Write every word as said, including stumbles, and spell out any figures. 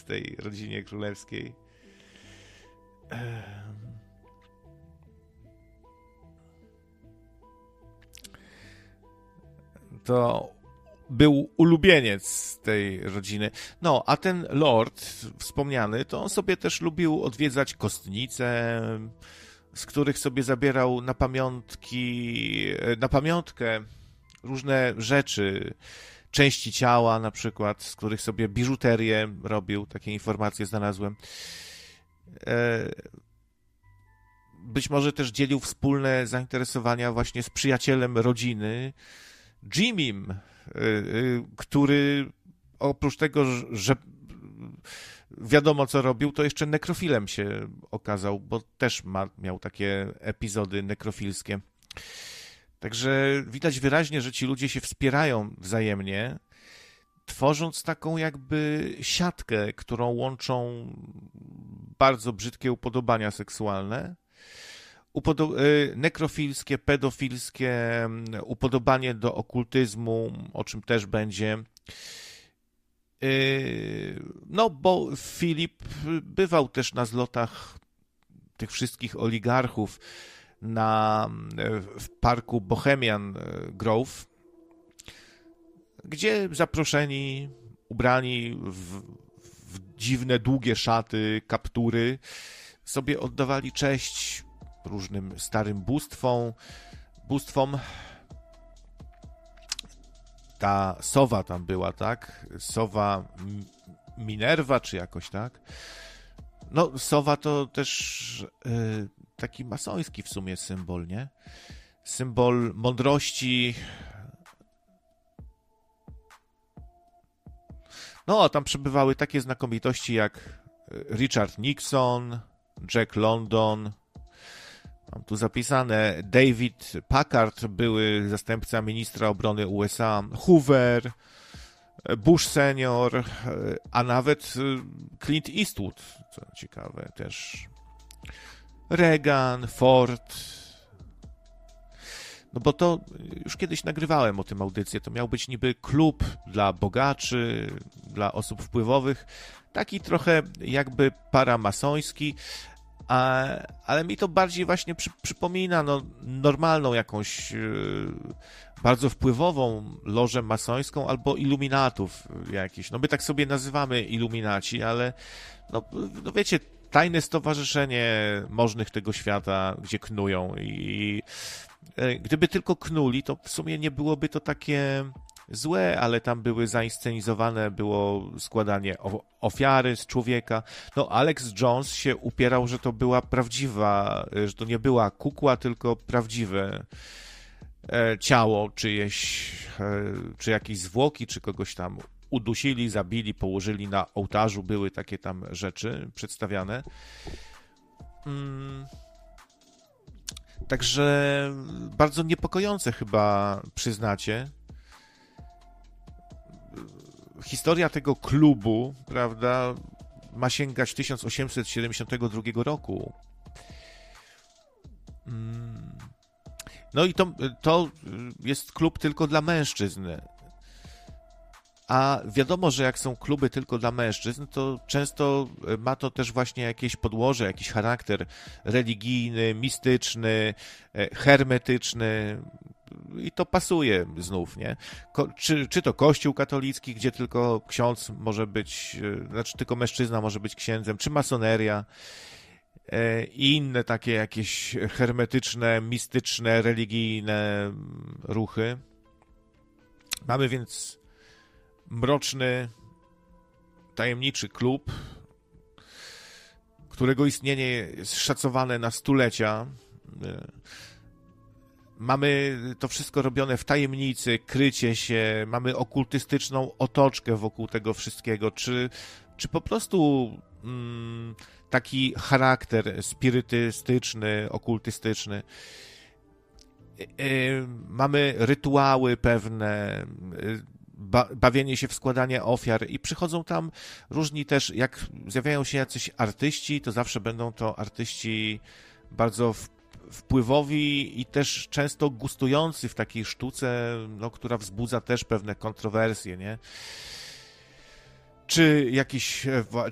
w tej rodzinie królewskiej. To był ulubieniec tej rodziny. No, a ten lord wspomniany, to on sobie też lubił odwiedzać kostnice, z których sobie zabierał na pamiątki, na pamiątkę różne rzeczy, części ciała na przykład, z których sobie biżuterię robił, takie informacje znalazłem. Być może też dzielił wspólne zainteresowania właśnie z przyjacielem rodziny, Jimim, który oprócz tego, że wiadomo co robił, to jeszcze nekrofilem się okazał, bo też ma, miał takie epizody nekrofilskie. Także widać wyraźnie, że ci ludzie się wspierają wzajemnie, tworząc taką jakby siatkę, którą łączą bardzo brzydkie upodobania seksualne, Upodo- nekrofilskie, pedofilskie, upodobanie do okultyzmu, o czym też będzie. No, bo Filip bywał też na zlotach tych wszystkich oligarchów na, w parku Bohemian Grove, gdzie zaproszeni, ubrani w, w dziwne, długie szaty, kaptury, sobie oddawali cześć różnym starym bóstwom, bóstwom. Ta sowa tam była, tak? Sowa Minerva, czy jakoś tak? No, sowa to też y, taki masoński w sumie symbol, nie? Symbol mądrości. No, a tam przebywały takie znakomitości jak Richard Nixon, Jack London. Mam tu zapisane David Packard, były zastępca ministra obrony U S A, Hoover, Bush senior, a nawet Clint Eastwood, co ciekawe też, Reagan, Ford. No bo to już kiedyś nagrywałem o tym audycję, to miał być niby klub dla bogaczy, dla osób wpływowych, taki trochę jakby paramasoński, A, ale mi to bardziej właśnie przy, przypomina no, normalną jakąś yy, bardzo wpływową lożę masońską albo iluminatów jakiś. No my tak sobie nazywamy iluminaci, ale no, no wiecie, tajne stowarzyszenie możnych tego świata, gdzie knują i yy, gdyby tylko knuli, to w sumie nie byłoby to takie złe, ale tam były zainscenizowane, było składanie ofiary z człowieka. No, Alex Jones się upierał, że to była prawdziwa, że to nie była kukła, tylko prawdziwe e, ciało czyjeś, e, czy jakieś zwłoki, czy kogoś tam udusili, zabili, położyli na ołtarzu, były takie tam rzeczy przedstawiane. Mm. Także bardzo niepokojące chyba przyznacie. Historia tego klubu, prawda, ma sięgać tysiąc osiemset siedemdziesiątego drugiego roku. No i to, to jest klub tylko dla mężczyzn. A wiadomo, że jak są kluby tylko dla mężczyzn, to często ma to też właśnie jakieś podłoże, jakiś charakter religijny, mistyczny, hermetyczny. I to pasuje znów, nie? Ko- czy, czy to kościół katolicki, gdzie tylko ksiądz może być, znaczy tylko mężczyzna może być księdzem, czy masoneria e, i inne takie jakieś hermetyczne, mistyczne, religijne ruchy. Mamy więc mroczny, tajemniczy klub, którego istnienie jest szacowane na stulecia. Mamy to wszystko robione w tajemnicy, krycie się, mamy okultystyczną otoczkę wokół tego wszystkiego, czy, czy po prostu mm, taki charakter spirytystyczny, okultystyczny. Yy, mamy rytuały pewne, yy, ba, bawienie się w składanie ofiar i przychodzą tam różni też, jak zjawiają się jacyś artyści, to zawsze będą to artyści bardzo w wpływowi i też często gustujący w takiej sztuce, no, która wzbudza też pewne kontrowersje, nie? Czy jakiś,